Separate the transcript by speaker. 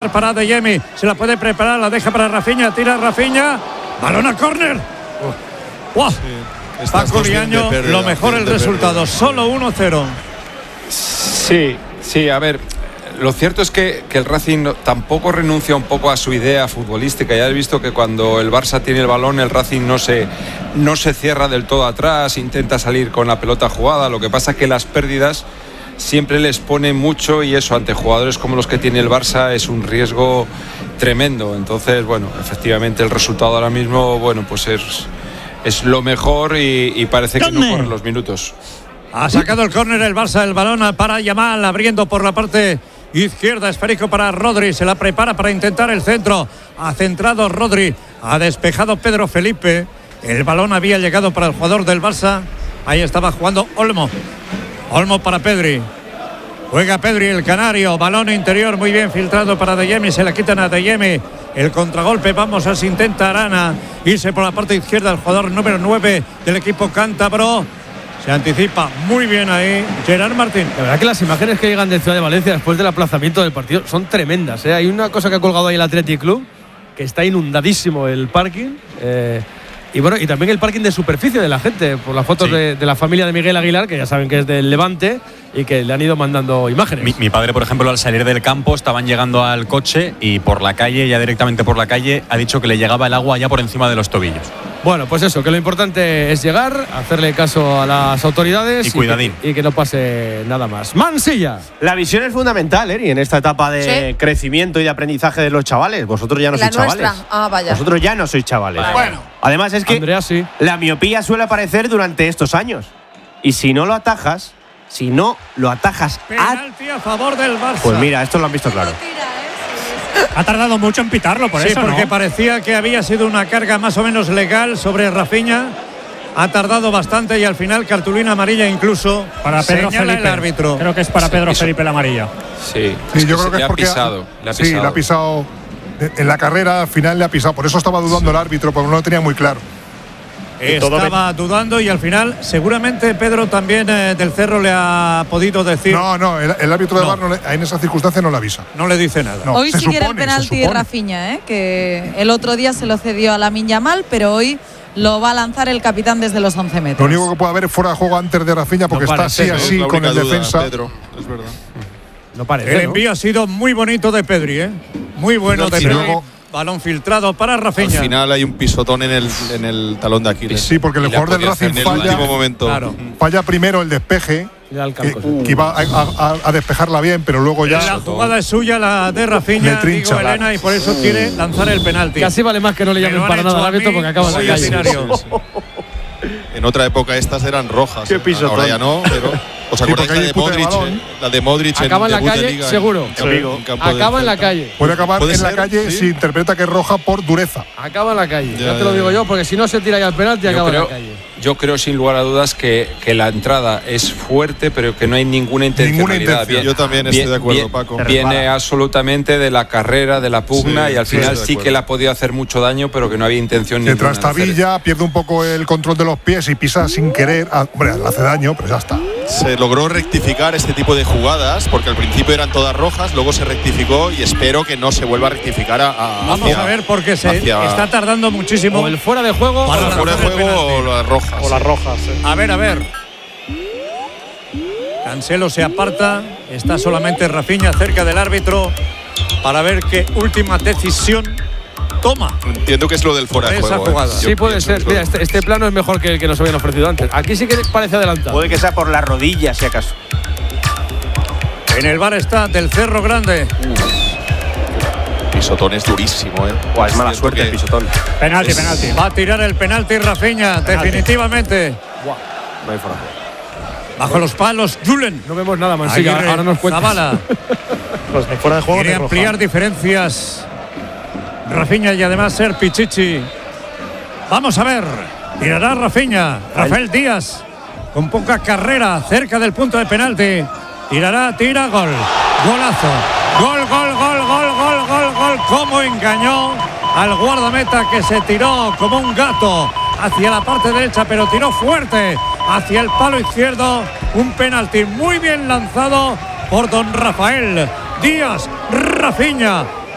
Speaker 1: para Adeyemi. Se la puede preparar, la deja para Rafinha. Tira Rafinha. Balón a córner. ¡Wow! Sí, Paco Liaño, lo mejor el resultado. Solo 1-0.
Speaker 2: Sí, a ver. Lo cierto es que el Racing tampoco renuncia un poco a su idea futbolística. Ya has visto que cuando el Barça tiene el balón, el Racing no se cierra del todo atrás, intenta salir con la pelota jugada. Lo que pasa es que las pérdidas siempre les ponen mucho, y eso ante jugadores como los que tiene el Barça es un riesgo tremendo. Entonces, bueno, efectivamente el resultado ahora mismo, bueno, pues es lo mejor y parece que no corren los minutos.
Speaker 1: Ha sacado el córner el Barça, el balón para Yamal, abriendo por la parte izquierda, esférico para Rodri, se la prepara para intentar el centro, ha centrado Rodri, ha despejado Pedro Felipe, el balón había llegado para el jugador del Barça, ahí estaba jugando Olmo para Pedri, juega Pedri el canario, balón interior muy bien filtrado para Adeyemi, se la quitan a Adeyemi, el contragolpe, vamos a si intenta Arana, irse por la parte izquierda el jugador número 9 del equipo cántabro. Se anticipa muy bien ahí Gerard Martín.
Speaker 3: La verdad que las imágenes que llegan de Ciudad de Valencia después del aplazamiento del partido son tremendas, ¿eh? Hay una cosa que ha colgado ahí el Athletic Club, que está inundadísimo el parking. Y bueno, y también el parking de superficie de la gente, por las fotos de la familia de Miguel Aguilar, que ya saben que es del Levante y que le han ido mandando imágenes.
Speaker 4: Mi padre, por ejemplo, al salir del campo estaban llegando al coche y por la calle, ya directamente por la calle, ha dicho que le llegaba el agua ya por encima de los tobillos.
Speaker 3: Bueno, pues eso, que lo importante es llegar, hacerle caso a las autoridades
Speaker 4: y cuidadín.
Speaker 3: Y que no pase nada más. Mansilla.
Speaker 5: La visión es fundamental, Eri, en esta etapa de crecimiento y de aprendizaje de los chavales. Vosotros ya no sois chavales.
Speaker 6: Vaya.
Speaker 5: Vosotros ya no sois chavales.
Speaker 1: Bueno.
Speaker 5: Además es que
Speaker 3: Andrea, sí.
Speaker 5: La miopía suele aparecer durante estos años. Y si no lo atajas,
Speaker 1: Penalti a favor del Barça.
Speaker 5: Pues mira, esto lo han visto claro.
Speaker 7: Ha tardado mucho en pitarlo, por eso,
Speaker 1: porque
Speaker 7: ¿no?
Speaker 1: parecía que había sido una carga más o menos legal sobre Rafinha. Ha tardado bastante y al final cartulina amarilla incluso
Speaker 7: para Pedro
Speaker 1: señala
Speaker 7: Felipe.
Speaker 1: El árbitro.
Speaker 7: Creo que es para Pedro Felipe la amarilla.
Speaker 2: Sí,
Speaker 8: yo creo que
Speaker 2: le
Speaker 8: es porque le ha pisado en la carrera, al final le ha pisado. Por eso estaba dudando el árbitro, porque no lo tenía muy claro.
Speaker 1: Estaba dudando y al final seguramente Pedro también del Cerro le ha podido decir.
Speaker 8: No, el árbitro de VAR en esa circunstancia no le avisa.
Speaker 1: No le dice nada.
Speaker 6: No, hoy sí quiere el penalti Rafinha, que el otro día se lo cedió a Lamine Yamal, pero hoy lo va a lanzar el capitán desde los 11 metros.
Speaker 8: Lo único que puede haber es fuera de juego antes de Rafinha, porque está así con el defensa.
Speaker 9: Pedro, es verdad.
Speaker 3: No parece,
Speaker 1: el envío ha sido muy bonito de Pedri, muy bueno de Pedri. Balón filtrado para Rafinha.
Speaker 9: Al final hay un pisotón en el talón de Aquiles.
Speaker 8: Sí, porque el jugador del Racing falla primero el despeje, que iba a despejarla bien, pero luego ya…
Speaker 1: La jugada es suya, la de Rafinha, digo Elena, y por eso quiere lanzar el penalti.
Speaker 3: Casi vale más que no le llamen para nada al árbitro porque acaba en la calle.
Speaker 9: En otra época estas eran rojas.
Speaker 5: Qué pisotón.
Speaker 9: Ahora ya no, pero… ¿Os acordáis la de Modric?
Speaker 3: Acaba en la calle,
Speaker 9: Liga,
Speaker 3: seguro. Acaba en la calle.
Speaker 8: Puede acabar en la calle si interpreta que es roja por dureza.
Speaker 3: Acaba en la calle. Ya te lo digo yo, porque si no se tira ya el penalti, acaba en la calle.
Speaker 2: Yo creo sin lugar a dudas que la entrada es fuerte, pero que no hay ninguna intencionalidad.
Speaker 9: Yo también estoy de acuerdo, Paco.
Speaker 2: Viene absolutamente de la carrera, de la pugna, y al final sí que le ha podido hacer mucho daño, pero que no había intención ninguna.
Speaker 8: Mientras Trastabilla pierde un poco el control de los pies y pisa sin querer. Hombre, le hace daño, pero ya está.
Speaker 9: Se logró rectificar este tipo de jugadas, porque al principio eran todas rojas, luego se rectificó y espero que no se vuelva a rectificar
Speaker 1: Vamos a ver, porque está tardando muchísimo.
Speaker 3: O el fuera de juego,
Speaker 9: para fuera de juego o las rojas.
Speaker 5: O las rojas.
Speaker 1: A ver. Cancelo se aparta, está solamente Rafinha cerca del árbitro para ver qué última decisión toma.
Speaker 9: Entiendo que es lo del fuera de juego.
Speaker 1: Jugada.
Speaker 3: Sí, puede ser. Mira, este plano es mejor que el que nos habían ofrecido antes. Aquí sí que parece adelantado.
Speaker 5: Puede que sea por la rodilla, si acaso.
Speaker 1: En el bar está del Cerro Grande.
Speaker 9: Pisotón es durísimo,
Speaker 5: Es mala suerte el pisotón.
Speaker 7: Penalti.
Speaker 1: Va a tirar el penalti Rafinha, definitivamente.
Speaker 5: No hay fuera.
Speaker 1: Bajo los palos, Julen.
Speaker 3: No vemos nada, Mansilla. Ahora nos cuentas.
Speaker 1: Zavala.
Speaker 7: Pues de fuera de juego.
Speaker 1: Quiere ampliar diferencias Rafinha y además ser Pichichi. Vamos a ver. Tirará Rafinha. Rafael Díaz con poca carrera cerca del punto de penalti. Tira, gol. Golazo. Gol. Cómo engañó al guardameta, que se tiró como un gato hacia la parte derecha, pero tiró fuerte hacia el palo izquierdo. Un penalti muy bien lanzado por don Rafael Díaz. Rafinha